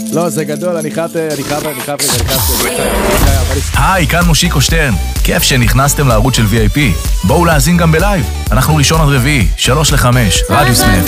לא, זה גדול, אני חייב היי, כאן מושיקו שטרן. כיף שנכנסתם לערוץ של VIP. בואו להאזין גם בלייב. אנחנו ראשון עד רביעי, 3 ל-5, רדיו סנאפ.